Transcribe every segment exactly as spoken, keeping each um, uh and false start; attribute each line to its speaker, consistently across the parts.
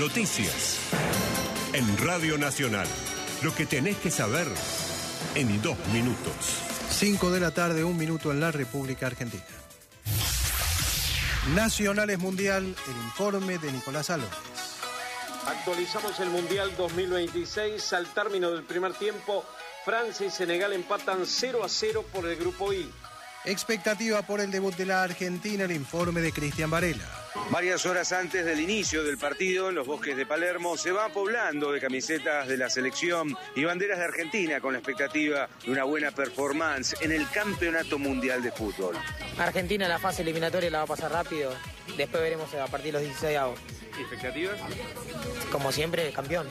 Speaker 1: Noticias. En Radio Nacional. Lo que tenés que saber en dos minutos.
Speaker 2: cinco de la tarde, un minuto en la República Argentina. Nacionales Mundial, el informe de Nicolás Álvarez.
Speaker 3: Actualizamos el Mundial dos mil veintiséis. Al término del primer tiempo, Francia y Senegal empatan cero a cero por el Grupo I.
Speaker 2: Expectativa por el debut de la Argentina, el informe de Cristian Varela.
Speaker 4: Varias horas antes del inicio del partido, en los bosques de Palermo, se va poblando de camisetas de la selección y banderas de Argentina con la expectativa de una buena performance en el Campeonato Mundial de Fútbol.
Speaker 5: Argentina en la fase eliminatoria la va a pasar rápido, después veremos a partir de los dieciséis avos.
Speaker 3: ¿Expectativas?
Speaker 5: Como siempre, campeón.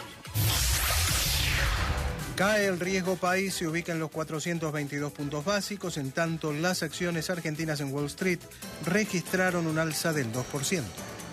Speaker 2: Cae el riesgo país, se ubica en los cuatrocientos veintidós puntos básicos, en tanto las acciones argentinas en Wall Street registraron un alza del dos por ciento.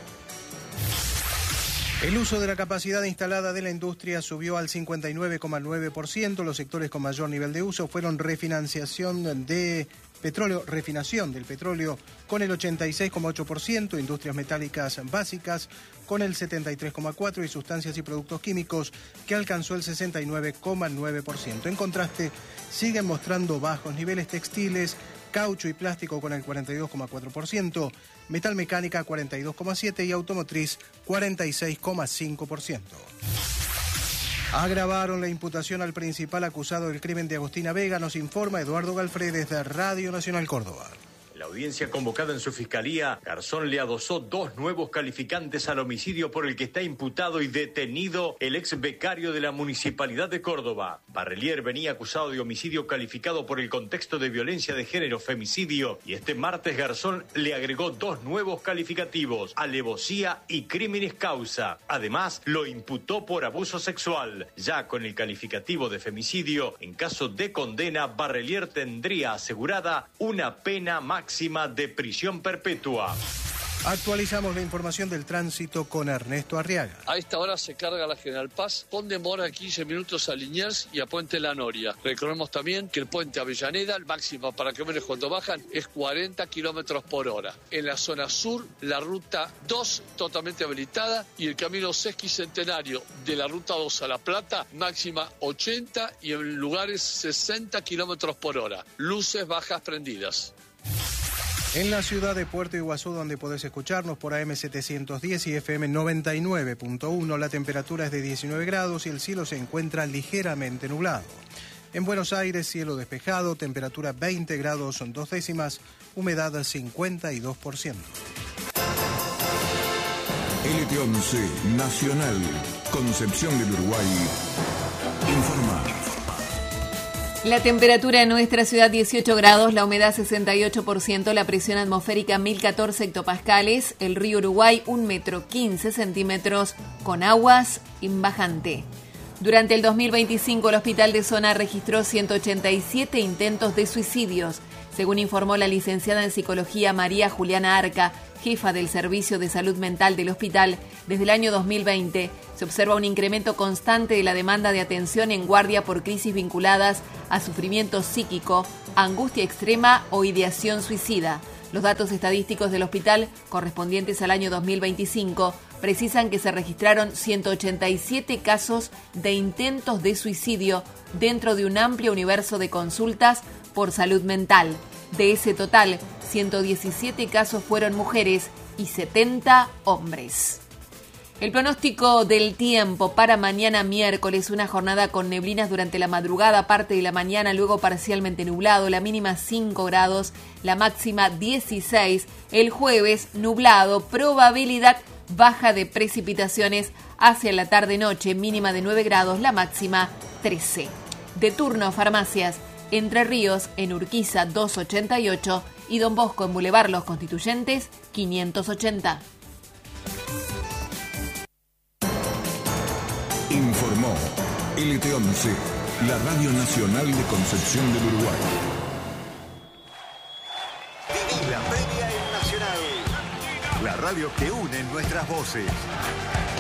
Speaker 2: El uso de la capacidad instalada de la industria subió al cincuenta y nueve coma nueve por ciento. Los sectores con mayor nivel de uso fueron refinanciación de petróleo, refinación del petróleo con el ochenta y seis coma ocho por ciento, industrias metálicas básicas con el setenta y tres coma cuatro por ciento y sustancias y productos químicos que alcanzó el sesenta y nueve coma nueve por ciento. En contraste, siguen mostrando bajos niveles textiles, caucho y plástico con el cuarenta y dos coma cuatro por ciento, metal mecánica cuarenta y dos coma siete por ciento y automotriz cuarenta y seis coma cinco por ciento. Agravaron la imputación al principal acusado del crimen de Agostina Vega, nos informa Eduardo Galfré desde Radio Nacional Córdoba.
Speaker 6: En la audiencia convocada en su fiscalía, Garzón le adosó dos nuevos calificantes al homicidio por el que está imputado y detenido el ex becario de la Municipalidad de Córdoba. Barrelier venía acusado de homicidio calificado por el contexto de violencia de género, femicidio, y este martes Garzón le agregó dos nuevos calificativos, alevosía y crímenes causa. Además, lo imputó por abuso sexual. Ya con el calificativo de femicidio, en caso de condena, Barrelier tendría asegurada una pena máxima máxima de prisión perpetua.
Speaker 2: Actualizamos la información del tránsito con Ernesto Arriaga.
Speaker 7: A esta hora se carga la General Paz, con demora quince minutos a Liniers y a Puente La Noria. Recordemos también que el puente Avellaneda, el máximo para camiones cuando bajan, es cuarenta kilómetros por hora. En la zona sur, la ruta dos totalmente habilitada y el camino sesquicentenario de la ruta dos a La Plata, máxima ochenta y en lugares sesenta kilómetros por hora. Luces bajas prendidas.
Speaker 2: En la ciudad de Puerto Iguazú, donde podés escucharnos por A M setecientos diez y F M noventa y nueve punto uno, la temperatura es de diecinueve grados y el cielo se encuentra ligeramente nublado. En Buenos Aires, cielo despejado, temperatura veinte grados son dos décimas, humedad cincuenta y dos por ciento.
Speaker 8: L T once Nacional, Concepción del Uruguay, informa.
Speaker 9: La temperatura en nuestra ciudad dieciocho grados, la humedad sesenta y ocho por ciento, la presión atmosférica mil catorce hectopascales, el río Uruguay un metro quince centímetros con aguas imbajante. Durante el dos mil veinticinco el Hospital de Zona registró ciento ochenta y siete intentos de suicidios, según informó la licenciada en psicología María Juliana Arca, jefa del Servicio de Salud Mental del hospital. Desde el año dos mil veinte se observa un incremento constante de la demanda de atención en guardia por crisis vinculadas a sufrimiento psíquico, angustia extrema o ideación suicida. Los datos estadísticos del hospital, correspondientes al año dos mil veinticinco, precisan que se registraron ciento ochenta y siete casos de intentos de suicidio dentro de un amplio universo de consultas por salud mental. De ese total, ciento diecisiete casos fueron mujeres y setenta hombres. El pronóstico del tiempo para mañana miércoles, una jornada con neblinas durante la madrugada, parte de la mañana, luego parcialmente nublado, la mínima cinco grados, la máxima dieciséis. El jueves, nublado, probabilidad baja de precipitaciones hacia la tarde-noche, mínima de nueve grados, la máxima trece. De turno, farmacias, Entre Ríos, en Urquiza doscientos ochenta y ocho y Don Bosco en Boulevard Los Constituyentes quinientos ochenta.
Speaker 8: Informó L T once, la Radio Nacional de Concepción del Uruguay.
Speaker 10: Viví la previa en Nacional, la radio que une nuestras voces.